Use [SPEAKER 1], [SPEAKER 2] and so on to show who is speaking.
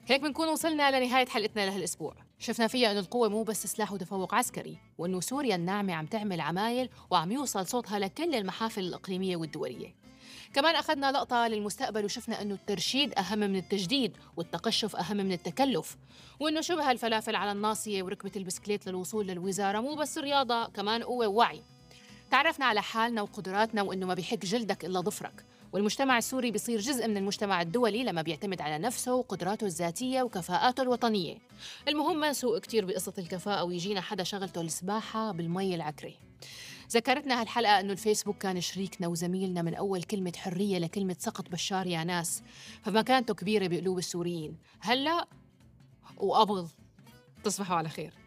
[SPEAKER 1] هيك بنكون وصلنا لنهاية حلقتنا لهالأسبوع. شفنا فيها إنه القوة مو بس سلاح وتفوق عسكري، وإنه سوريا الناعمة عم تعمل عمايل وعم يوصل صوتها لكل المحافل الإقليمية والدولية. كمان أخذنا لقطة للمستقبل وشفنا إنه الترشيد أهم من التجديد والتقشف أهم من التكلف، وإنه شبه الفلافل على الناصية وركبة البسكليت للوصول للوزارة مو بس رياضة، كمان قوة ووعي. تعرفنا على حالنا وقدراتنا وإنه ما بيحك جلدك إلا ظفرك، والمجتمع السوري بيصير جزء من المجتمع الدولي لما بيعتمد على نفسه وقدراته الذاتية وكفاءاته الوطنية. المهم ما نسوق كتير بقصة الكفاءة ويجينا حدا شغلته السباحة بالمي العكرة. ذكرتنا هالحلقة إنه الفيسبوك كان شريكنا وزميلنا من أول كلمة حرية لكلمة سقط بشار يا ناس، فمكانته كبيرة بقلوب السوريين هلأ وقبل. تصبحوا على خير.